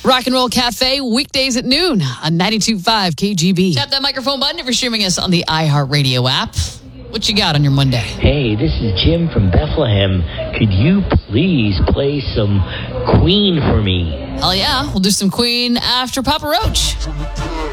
Rock and Roll Cafe, weekdays at noon on 92.5 KGB. Tap that microphone button if you're streaming us on the iHeartRadio app. What you got on your Monday? Hey, this is Jim from Bethlehem. Could you please play some Queen for me? Hell yeah, we'll do some Queen after Papa Roach.